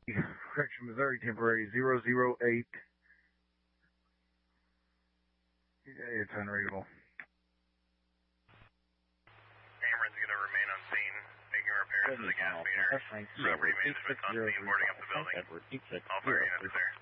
Correction, Missouri, temporary 008. It's unreadable. Cameron's going to remain on scene, making repairs to the gas meter. Property management on scene, boarding up the building. All fire units there.